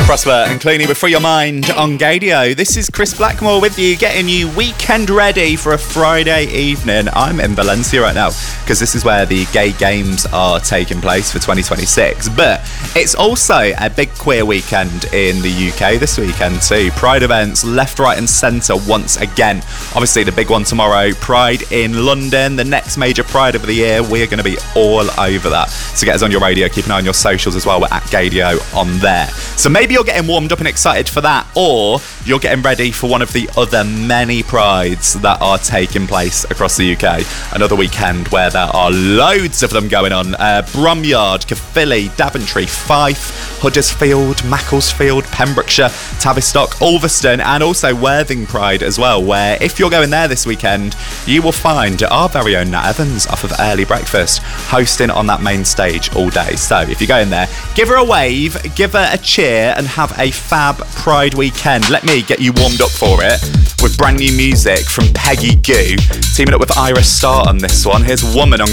Prosper and Clooney with Free Your Mind on Gadio. This is Chris Blackmore with you, getting you weekend ready for a Friday evening. I'm in Valencia right now because this is where the gay games are taking place for 2026. But it's also a big queer weekend in the UK this weekend too. Pride events left, right and centre once again. Obviously the big one tomorrow, Pride in London, the next major Pride of the year. We're going to be all over that. So get us on your radio, keep an eye on your socials as well. We're at Gadio on there. So maybe you're getting warmed up and excited for that, or you're getting ready for one of the other many prides that are taking place across the UK. Another weekend where there are loads of them going on. Bromyard, Caerphilly, Daventry, Fife, Huddersfield, Macclesfield, Pembrokeshire, Tavistock, Ulverston, and also Worthing Pride as well, where if you're going there this weekend, you will find our very own Nat Evans off of Early Breakfast hosting on that main stage all day. So if you're going there, give her a wave, give her a cheer, and have a fab Pride weekend. Let me get you warmed up for it with brand new music from Peggy Gou, teaming up with Iris Star on this one. Here's Woman on